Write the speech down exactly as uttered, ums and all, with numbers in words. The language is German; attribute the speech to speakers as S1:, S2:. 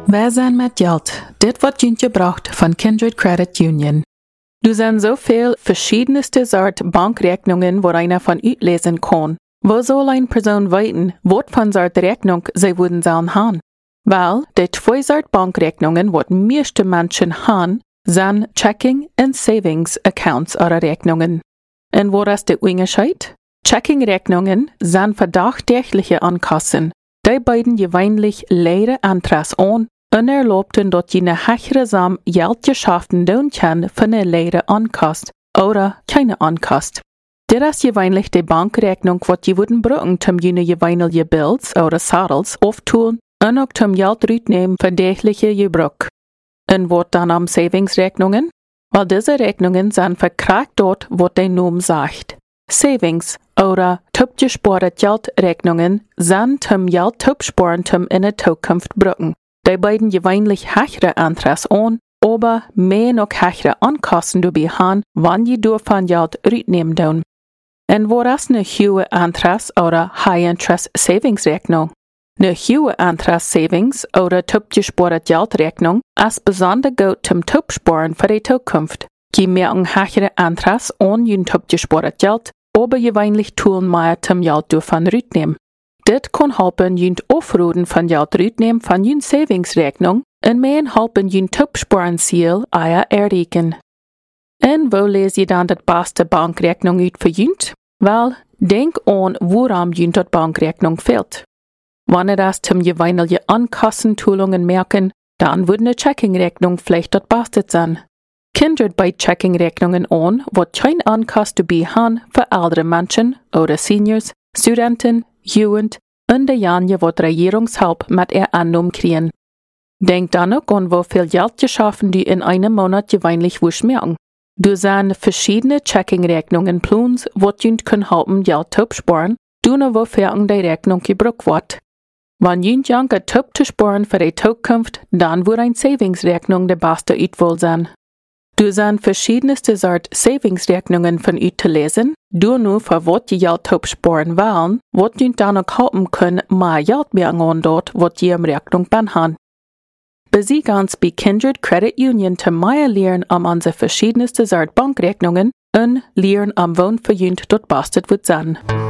S1: Wer zijn met geld? Dit wordt je braucht von Kindred Credit Union. Du zijn zoveel verschiedenste Sort Bankrechnungen, wo einer von uitlesen kann. Wo soll eine Person weten, wat von Sort Rechnung sie würden sollen haben? Weil die zwei Sort Bankrechnungen, wat meiste Menschen haben, sind Checking- und Savings-Accounts oder Rechnungen. Und wo ist der Unterschied? Checking-Rechnungen sind verdachdächtliche Ankassen. Die beiden gewöhnlich leere Antras an und erlaubten dort jene höhere Sam Geld geschaffen tun kann für eine leere Ankast oder keine Ankast. Das ist gewöhnlich die Bankrechnung, wat je würden brauchen, zum jene gewöhnliche Bills oder Saddles auftun und auch zum Geld rütnehmen für tägliche Gebrauch. Und wat dann am Savings-Rechnungen? Weil diese Rechnungen sind verkragt dort, wat der Name sagt. Savings oder topgesparte Geldrechnungen sind zum Geld topsparen zum in der Zukunft brauchen. Die beiden gewöhnlich höhere Antras an, aber mehr noch höhere Ankosten dabei haben, wann je davon Geld rütnehmen tun. Und wo ist eine hohe Antras oder High-Interest Savings-Rechnung? Eine hohe Antras Savings oder topgesparte Geldrechnung ist besonders gut zum Topsparen für die Zukunft. Je mehr ein höhere Antras an ein topgesparte Geld, aber gewöhnlich tun mehr zum Geld davon rütnehmen. Das kann helfen, jünt aufruden von Geld rütnehmen von jünt Savings-Rechnung und mehr helfen jünt Topsparen-Ziel eier erreichen. Und wo lese je dann das beste Bankrechnung ut für jünt? Weil, denk an, woran jünt das Bankrechnung fehlt. Wenn ihr das zum gewöhnliche Ankassentulungen merken, dann würde eine Checking-Rechnung vielleicht das beste sein. Kindred bei Checking-Rechnungen an, wo kein Ankass dabei haben für ältere Menschen oder Seniors, Studenten, Jugend und diejenigen, die Regierungshilfe mit ihr Annahme kriegen. Denkt dann auch an, wie viel Geld geschaffen die in einem Monat gewöhnlich wusch merken. Du sind verschiedene Checking-Rechnungen Plans, die jünt können helfen, Geld zu sparen, du noch wofür die Rechnung gebraucht wird. Wenn jünt janke top zu sparen für die Zukunft, dann wird eine Savings-Rechnung der beste Utwahl sein. Du sind verschiedenste Sort Savings-Rechnungen von ut zu lesen, du nur für wat je Geld top sparen wollen, wat jünt dann auch helfen können, mehr Geld mehr an dort, wat je im Rechnung ban han. Besieg uns bei Kindred Credit Union zu mehr lernen um unsere verschiedenste Sort Bankrechnungen und lernen am Wohn für jünt dort bastet wird sein.